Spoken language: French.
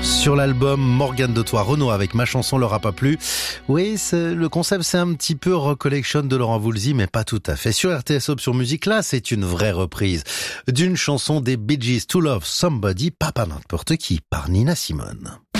Sur l'album Morgane de Toi, Renaud avec Ma chanson leur a pas plu. Oui, le concept c'est un petit peu Rock Collection de Laurent Voulzy, mais pas tout à fait. Sur RTS Option Musique, là c'est une vraie reprise d'une chanson des Bee Gees, To Love Somebody, pas n'importe qui, par Nina Simone.